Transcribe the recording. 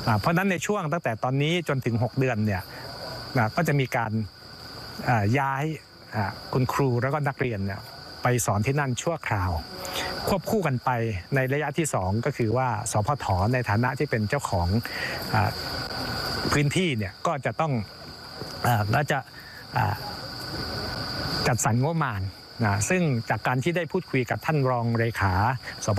เพราะฉะนั้นในช่วงตั้งแต่ตอนนี้จนถึง6 เดือนเนี่ยก็จะมีการย้ายคุณครูแล้วก็นักเรียนเนี่ยไปสอนที่นั่นชั่วคราวควบคู่กันไปในระยะที่2ก็คือว่าสพทในฐานะที่เป็นเจ้าของพื้นที่เนี่ยก็จะต้องจัดสรรงบประมาณซึ่งจากการที่ได้พูดคุยกับท่านรองเลขาสพ